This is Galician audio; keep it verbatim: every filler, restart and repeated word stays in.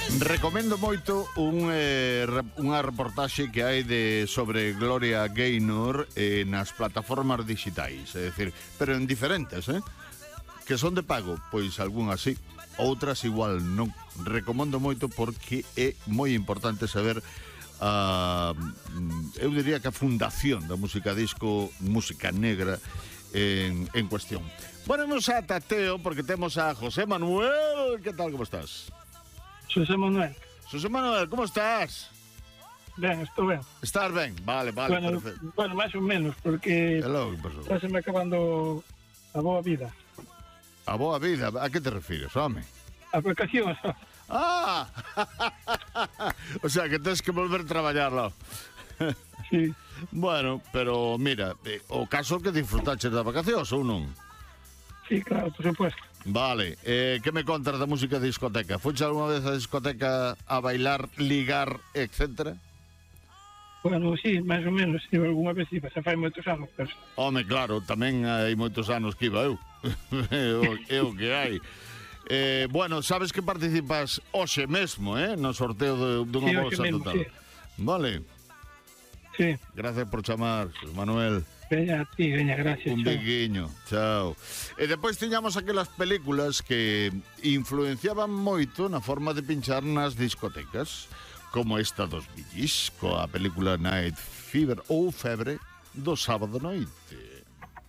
Recomendo moito un, eh, unha reportaxe que hai de sobre Gloria Gaynor eh, nas plataformas digitais, é dicir, pero en diferentes, eh? Que son de pago, pois algunhas sí, outras igual non. Recomendo moito porque é moi importante saber a, uh, eu diría que a fundación da música disco, música negra en, en cuestión. Bueno, vamos a Tateo porque temos a José Manuel. Que tal, como estás? José Manuel. José Manuel, como estás? Ben, estou ben. Estás ben? Vale, vale, bueno, perfecto. Bueno, máis ou menos, porque está se me acabando a boa vida. A boa vida? A que te refires, home? A vacacións. Ah! O sea, que tens que volver a traballarlo. Sí. Bueno, pero mira, eh, o caso que disfrutaches das vacacións ou non? Sí, claro, por supuesto. Vale, eh, que me contas da música de discoteca? Foches alguna vez a discoteca a bailar, ligar, etcétera? Bueno, sí, máis ou menos, sí, alguna vez iba, se fai moitos anos, pero... Home, claro, tamén hai moitos anos que iba eu. É o, é o que hai. Eh, bueno, sabes que participas hoxe mesmo, eh? No sorteo de, dunha sí, bolsa mesmo, total. Sí. Vale. Sí. Gracias por chamar, Manuel. Veña, a ti, veña, gracias. Un biquiño, chao. E depois tiñamos aquelas películas que influenciaban moito na forma de pinchar nas discotecas, como esta dos Billys, coa película Night Fever ou Febre do sábado noite.